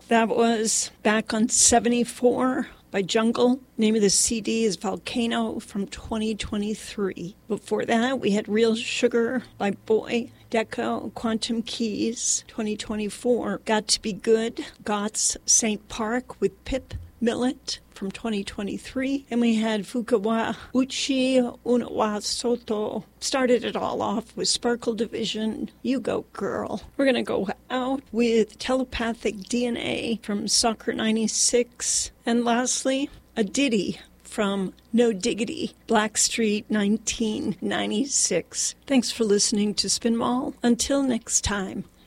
That was Back on 74 by Jungle. Name of the CD is Volcano from 2023. Before that, we had Real Sugar by Boy Deco, Quantum Keys, 2024. Got to Be Good, Goth's St. Park with Pip Millet from 2023. And we had Fukawa Uchi Unawa Soto. Started it all off with Sparkle Division, You Go Girl. We're going to go out with Telepathic DNA from Soccer 96. And lastly, a ditty from No Diggity, Blackstreet 1996. Thanks for listening to Spin Mall. Until next time.